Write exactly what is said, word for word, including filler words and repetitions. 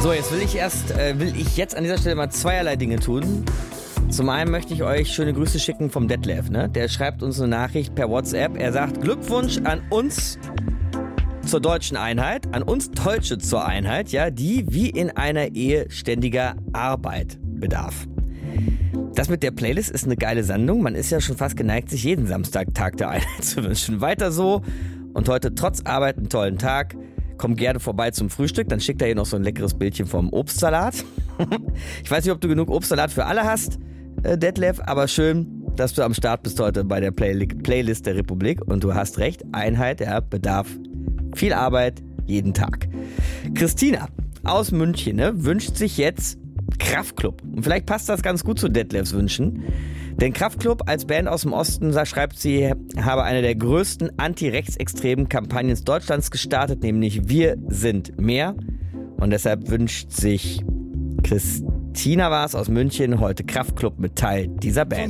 So, jetzt will ich erst, äh, will ich jetzt an dieser Stelle mal zweierlei Dinge tun. Zum einen möchte ich euch schöne Grüße schicken vom Detlef, ne? Der schreibt uns eine Nachricht per WhatsApp. Er sagt, Glückwunsch an uns zur deutschen Einheit, an uns Deutsche zur Einheit, ja, die wie in einer Ehe ständiger Arbeit bedarf. Das mit der Playlist ist eine geile Sendung. Man ist ja schon fast geneigt, sich jeden Samstag Tag der Einheit zu wünschen. Weiter so und heute trotz Arbeit einen tollen Tag. Kommt gerne vorbei zum Frühstück, dann schickt er hier noch so ein leckeres Bildchen vom Obstsalat. Ich weiß nicht, ob du genug Obstsalat für alle hast, äh, Detlef, aber schön, dass du am Start bist heute bei der Play- Playlist der Republik. Und du hast recht, Einheit, ja, bedarf viel Arbeit jeden Tag. Christina aus München, ne, wünscht sich jetzt Kraftklub. Und vielleicht passt das ganz gut zu Detlefs Wünschen. Denn Kraftklub als Band aus dem Osten, da schreibt sie, habe eine der größten anti-rechtsextremen Kampagnen Deutschlands gestartet, nämlich Wir sind mehr. Und deshalb wünscht sich Christina war es aus München heute Kraftklub mit Teil dieser Band.